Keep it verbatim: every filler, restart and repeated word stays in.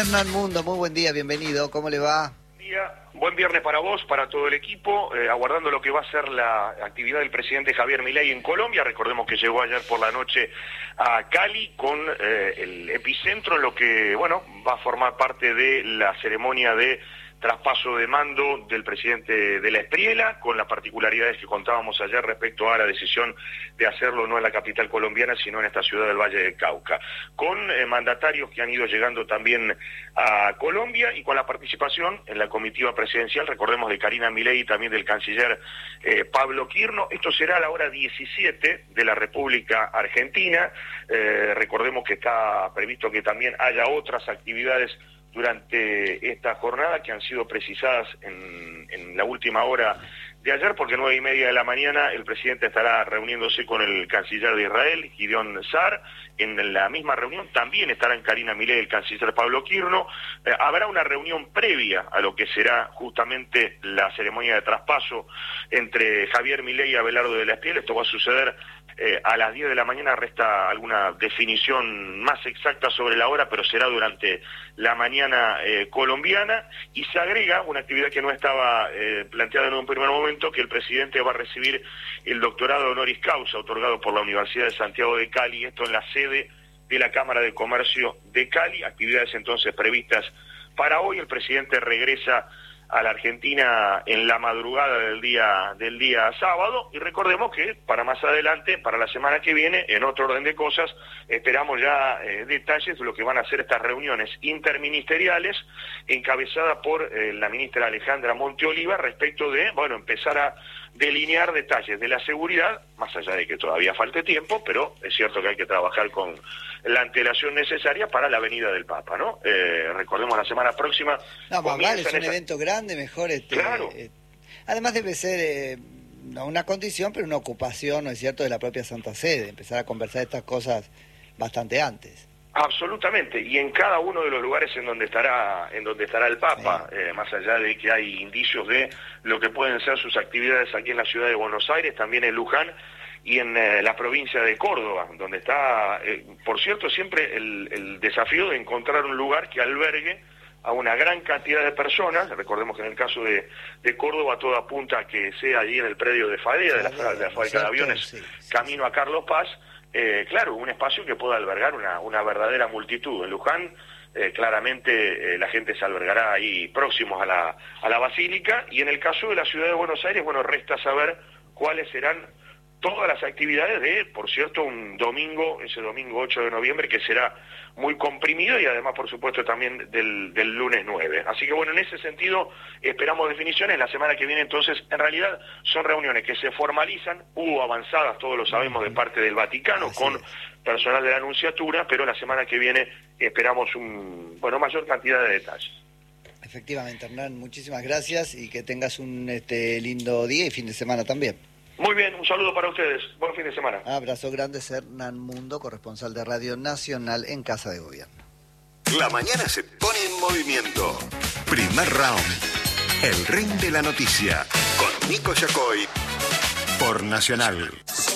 Hernán Mundo, muy buen día, bienvenido, ¿cómo le va? Día. Buen viernes para vos, para todo el equipo, eh, aguardando lo que va a ser la actividad del presidente Javier Milei en Colombia. Recordemos que llegó ayer por la noche a Cali con eh, el epicentro en lo que, bueno, va a formar parte de la ceremonia de traspaso de mando del presidente de la Espriela, con las particularidades que contábamos ayer respecto a la decisión de hacerlo no en la capital colombiana, sino en esta ciudad del Valle del Cauca, con eh, mandatarios que han ido llegando también a Colombia y con la participación en la comitiva presidencial, recordemos, de Karina Milei y también del canciller eh, Pablo Quirno. Esto será a la hora diecisiete de la República Argentina. Eh, recordemos que está previsto que también haya otras actividades durante esta jornada que han sido precisadas en, en la última hora de ayer, porque a nueve y media de la mañana el presidente estará reuniéndose con el canciller de Israel, Gideon Sa'ar. En la misma reunión también estarán Karina Milei y el canciller Pablo Quirno. Eh, habrá una reunión previa a lo que será justamente la ceremonia de traspaso entre Javier Milei y Abelardo de la Espriella. Esto va a suceder eh, a las diez de la mañana. Resta alguna definición más exacta sobre la hora, pero será durante la mañana eh, colombiana. Y se agrega una actividad que no estaba eh, planteada en un primer momento, que el presidente va a recibir el doctorado honoris causa otorgado por la Universidad de Santiago de Cali, esto en la sede de la Cámara de Comercio de Cali. Actividades entonces previstas para hoy. El presidente regresa a la Argentina en la madrugada del día del día sábado, y recordemos que para más adelante, para la semana que viene, en otro orden de cosas, esperamos ya eh, detalles de lo que van a ser estas reuniones interministeriales encabezadas por eh, la ministra Alejandra Monteoliva respecto de, bueno, empezar a delinear detalles de la seguridad, más allá de que todavía falte tiempo, pero es cierto que hay que trabajar con la antelación necesaria para la venida del Papa, ¿no? Eh, recordemos la semana próxima. No, Pablo, es un esa... evento grande, mejor este. Claro. Eh, además debe ser eh, no una condición, pero una ocupación, ¿no es cierto?, de la propia Santa Sede, empezar a conversar estas cosas bastante antes. Absolutamente, y en cada uno de los lugares en donde estará en donde estará el Papa, sí. eh, más allá de que hay indicios de lo que pueden ser sus actividades aquí en la ciudad de Buenos Aires, también en Luján y en eh, la provincia de Córdoba, donde está, eh, por cierto, siempre el, el desafío de encontrar un lugar que albergue a una gran cantidad de personas. Recordemos que en el caso de, de Córdoba todo apunta a que sea allí en el predio de Fadea, de la, de la fábrica de aviones, sí, sí, camino a Carlos Paz. Eh, claro, un espacio que pueda albergar una, una verdadera multitud. En Luján, eh, claramente, eh, la gente se albergará ahí próximos a la, a la Basílica, y en el caso de la ciudad de Buenos Aires, bueno, resta saber cuáles serán todas las actividades de, por cierto, un domingo, ese domingo ocho de noviembre, que será muy comprimido, y además, por supuesto, también del, del lunes nueve. Así que, bueno, en ese sentido, esperamos definiciones. La semana que viene, entonces, en realidad, son reuniones que se formalizan, hubo avanzadas, todos lo sabemos, de parte del Vaticano, así con es. personal de la Nunciatura, pero la semana que viene esperamos un, bueno, mayor cantidad de detalles. Efectivamente, Hernán, muchísimas gracias, y que tengas un este lindo día y fin de semana también. Muy bien, un saludo para ustedes. Buen fin de semana. Abrazo grande, Hernán Mundo, corresponsal de Radio Nacional en Casa de Gobierno. La mañana se pone en movimiento. Primer round. El ring de la noticia. Con Nico Yacoy. Por Nacional.